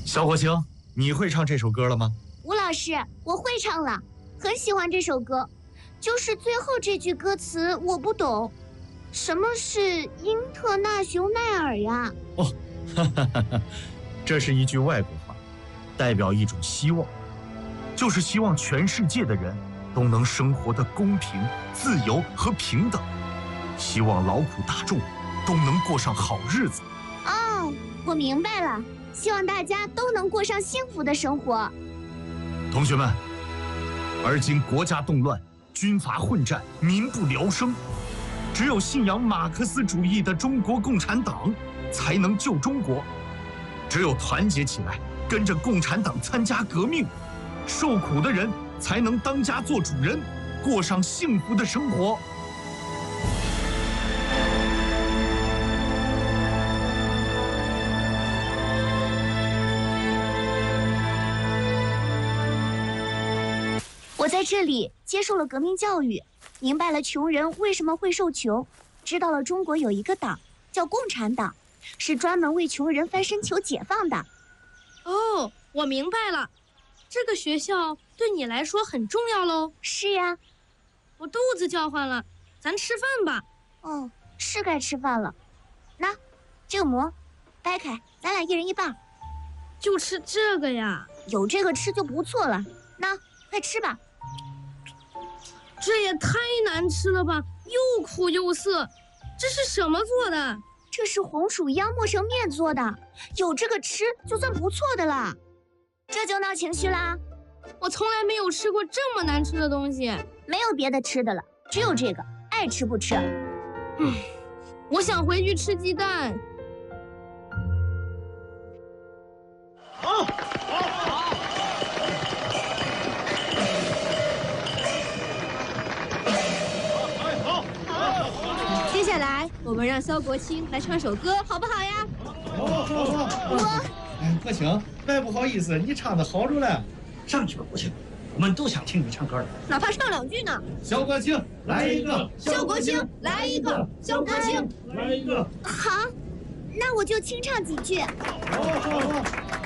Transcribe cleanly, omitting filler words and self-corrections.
小火星，你会唱这首歌了吗？ 吴老师，我会唱了，很喜欢这首歌，就是最后这句歌词我不懂，什么是因特纳雄奈尔呀？ 哦，哈哈哈哈，这是一句外国话，代表一种希望，就是希望全世界的人都能生活得公平、自由和平等，希望劳苦大众都能过上好日子。 哦，我明白了，希望大家都能过上幸福的生活。 同学们，而今国家动乱，军阀混战，民不聊生，只有信仰马克思主义的中国共产党才能救中国。只有团结起来，跟着共产党参加革命，受苦的人才能当家做主人，过上幸福的生活。 我在这里接受了革命教育，明白了穷人为什么会受穷，知道了中国有一个党叫共产党，是专门为穷人翻身求解放的。 哦，我明白了，这个学校对你来说很重要喽。 是呀， 我肚子叫唤了，咱吃饭吧。 哦，是该吃饭了。那这个馍掰开，咱俩一人一半。 就吃这个呀？ 有这个吃就不错了。那快吃吧。 这也太难吃了吧，又苦又涩，这是什么做的？ 这是红薯秧磨成面做的，有这个吃就算不错的了。这就闹情绪啦？ 我从来没有吃过这么难吃的东西。 没有别的吃的了，只有这个，爱吃不吃。 我想回去吃鸡蛋。 好。 接下来，我们让肖国清来唱首歌，好不好呀？ 好。不行，怪不好意思，你唱的好着呢。 上去吧，国清，我们都想听你唱歌的， 哪怕唱2句呢。 肖国清，来一个； 肖国清，来一个；肖国清， 来一个。 好，那我就清唱几句。 好。